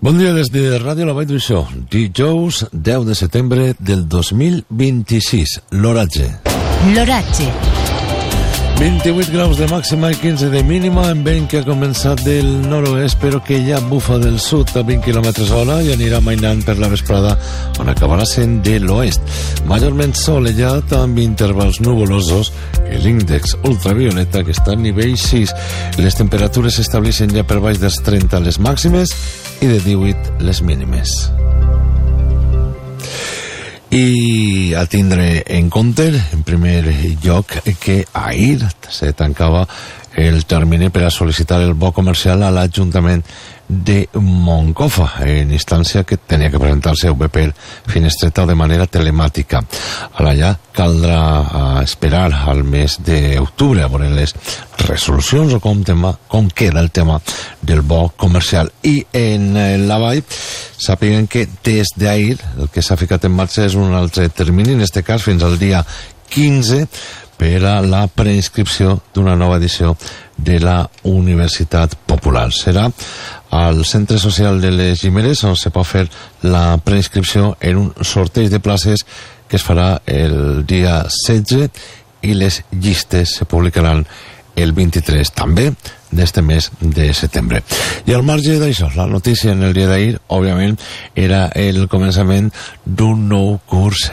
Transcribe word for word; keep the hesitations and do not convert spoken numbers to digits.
Bon dia des de Ràdio La Vall d'Uixó. Dijous deu de setembre del dos mil vint-i-sis. L'oratge. L'oratge. vint-i-vuit graus de màxima i quinze de mínima, en vent que ha començat del nord-oest però que ja bufa del sud a vint quilòmetres hora i anirà mainant per la vesprada, on acabarà sent de l'oest. Majorment solellat amb intervals nuvolosos i l'índex ultravioleta que està a nivell sis. Les temperatures s'estableixen ja per baix dels trenta les màximes i de divuit les mínimes. I a tindre en compte, en primer lloc, que ahir se tancava el termini per a sol·licitar el bo comercial a l'Ajuntament de Moncofa, en instància que tenia que presentar-se o bé per finestreta o de manera telemàtica. Ara ja caldrà esperar al mes d'octubre a veure les resolucions o com, tema, com queda el tema del bo comercial. I en la vall sàpiguen que des d'ahir el que s'ha ficat en marxa és un altre termini, en aquest cas fins al dia quinze, per a la preinscripció d'una nova edició de la Universitat Popular. Serà al Centre Social de les Llimeres on se pot fer la preinscripció en un sorteig de places que es farà el dia setze i les llistes se publicaran el vint-i-tres també d'este mes de setembre. I al marge d'això, la notícia en el dia d'ahir, òbviament, era el començament d'un nou curs